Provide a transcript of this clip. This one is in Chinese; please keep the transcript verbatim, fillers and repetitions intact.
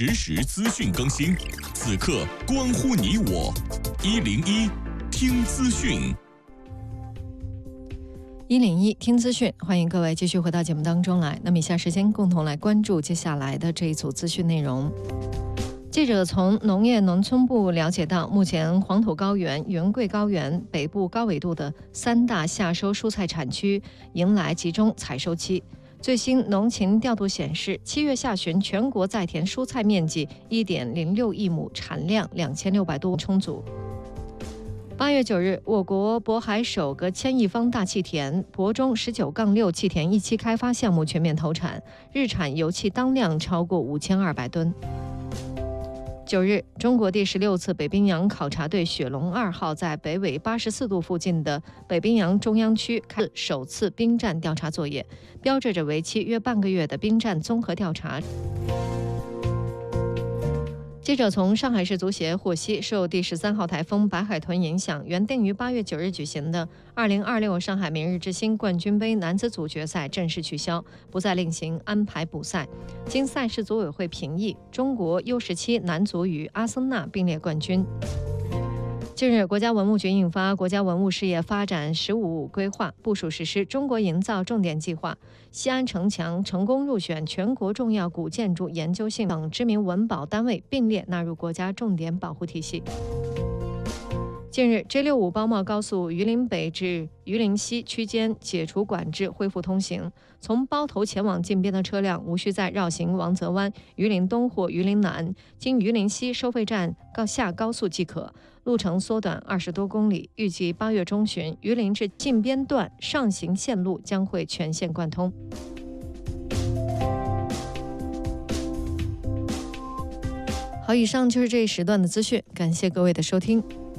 实时资讯更新，此刻关乎你我。一零一听资讯。 一零一听资讯，欢迎各位继续回到节目当中来。那么以下时间共同来关注接下来的这一组资讯内容。记者从农业农村部了解到，目前黄土高原、云贵高原北部高纬度的三大夏收蔬菜产区迎来集中采收期。最新农情调度显示，七月下旬全国在田蔬菜面积一点零六亿亩，产量两千六百多充足。八月九日，我国渤海首个千亿方大气田渤中十九杠六气田一期开发项目全面投产，日产油气当量超过五千二百吨。九日，中国第十六次北冰洋考察队雪龙二号在北纬八十四度附近的北冰洋中央区开始首次冰战调查作业，标志着为期约半个月的冰战综合调查。记者从上海市足协获悉，受第十三号台风白海豚影响，原定于八月九日举行的二零二六上海明日之星冠军杯男子组决赛正式取消，不再另行安排补赛。经赛事组委会评议，中国 U 十七男足与阿森纳并列冠军。近日，国家文物局印发《国家文物事业发展“十五五”规划》，部署实施中国营造重点计划。西安城墙成功入选全国重要古建筑研究性等知名文保单位并列纳入国家重点保护体系。近日 ，J 六五包茂高速榆林北至榆林西区间解除管制，恢复通行。从包头前往近边的车辆无需再绕行王泽湾、榆林东或榆林南，经榆林西收费站下高速即可，路程缩短二十多公里。预计八月中旬，榆林至近边段上行线路将会全线贯通。好，以上就是这一时段的资讯，感谢各位的收听。